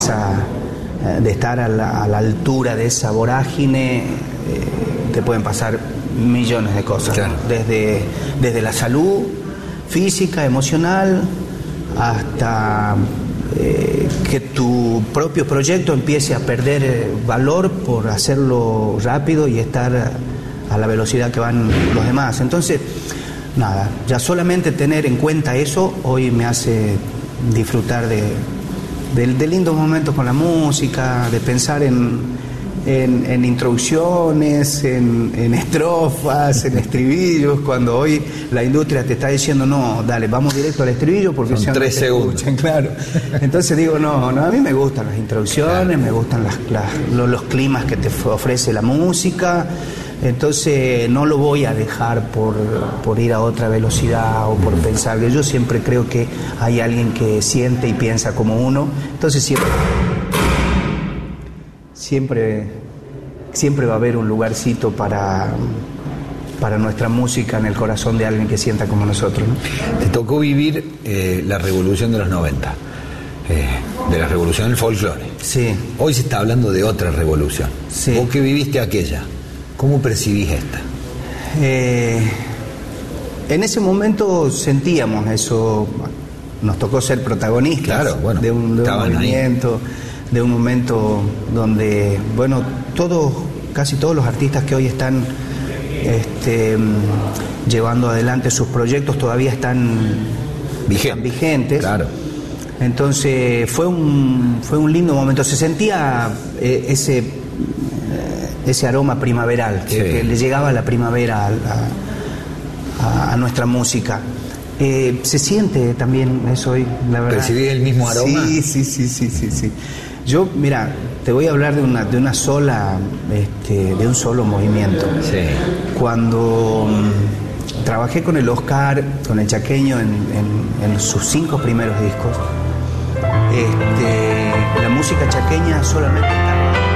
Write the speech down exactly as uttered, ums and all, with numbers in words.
esa, de estar a la, a la altura de esa vorágine, eh, te pueden pasar millones de cosas, claro. desde, desde la salud física, emocional, hasta eh, que tu propio proyecto empiece a perder valor por hacerlo rápido y estar a la velocidad que van los demás. Entonces, nada, ya solamente tener en cuenta eso hoy me hace disfrutar de, de, de lindos momentos con la música, de pensar en, en, en introducciones, en, en estrofas, en estribillos, cuando hoy la industria te está diciendo no, dale, vamos directo al estribillo porque son tres no segundos. Escuchan, claro. Entonces digo, no, no, a mí me gustan las introducciones, claro. me gustan las, las, los, los climas que te ofrece la música. Entonces no lo voy a dejar por, por ir a otra velocidad o por pensar. Yo siempre creo que hay alguien que siente y piensa como uno. Entonces siempre, siempre, siempre va a haber un lugarcito para, para nuestra música en el corazón de alguien que sienta como nosotros, ¿no? Te tocó vivir eh, la revolución de los noventa, eh, de la revolución del folclore. Sí. Hoy se está hablando de otra revolución. Sí. ¿Vos que viviste aquella? ¿Cómo percibís esta? Eh, en ese momento sentíamos eso, nos tocó ser protagonistas, claro, bueno, de un, de un movimiento, ahí. de un momento donde, bueno, todos, casi todos los artistas que hoy están este, llevando adelante sus proyectos todavía están, Vigente. están vigentes. Claro. Entonces fue un, fue un lindo momento, se sentía eh, ese... ese aroma primaveral, que, sí. que le llegaba la primavera a, a, a nuestra música. Eh, se siente también eso hoy, la verdad. ¿Percibís el mismo aroma? Sí, sí, sí, sí, sí, sí. Yo, mira, te voy a hablar de una, de una sola, este, de un solo movimiento. Sí. Cuando um, trabajé con el Oscar, con el Chaqueño en, en, en sus cinco primeros discos, este, la música chaqueña solamente estaba